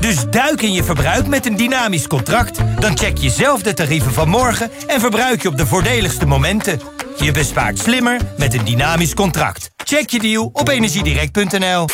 Dus duik in je verbruik met een dynamisch contract. Dan check je zelf de tarieven van morgen en verbruik je op de voordeligste momenten. Je bespaart slimmer met een dynamisch contract. Check je deal op energiedirect.nl.